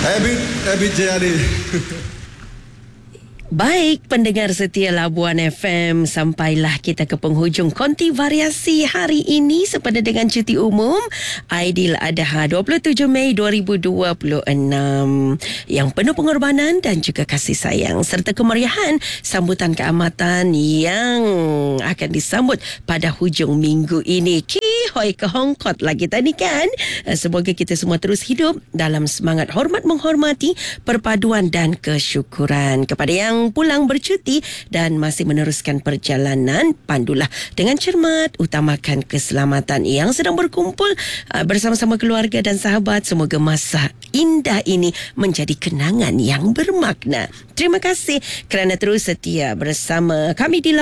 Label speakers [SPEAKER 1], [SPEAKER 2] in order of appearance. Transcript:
[SPEAKER 1] Habit jadi.
[SPEAKER 2] Baik, pendengar setia Labuan FM, sampailah kita ke penghujung konti variasi hari ini sepada dengan cuti umum Aidiladha 27 Mei 2026 yang penuh pengorbanan dan juga kasih sayang serta kemeriahan sambutan keamatan yang akan disambut pada hujung minggu ini. Hoi ke Hongkot lah kita ni kan. Semoga kita semua terus hidup dalam semangat hormat menghormati, perpaduan dan kesyukuran. Kepada yang pulang bercuti dan masih meneruskan perjalanan, pandulah dengan cermat, utamakan keselamatan. Yang sedang berkumpul bersama-sama keluarga dan sahabat, semoga masa indah ini menjadi kenangan yang bermakna. Terima kasih kerana terus setia bersama kami di